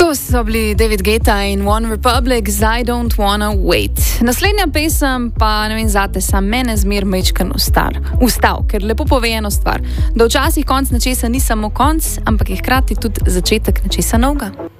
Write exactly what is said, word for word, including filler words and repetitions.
To so bili David Guetta in One Republic z I Don't Wanna Wait. Naslednja pesem pa, ne vem, zate sam mene zmer mečkan ustal, ustal, ker lepo pove eno stvar, da včasih konc nečesa ni samo konc, ampak je hkrati tudi začetek nečesa novega.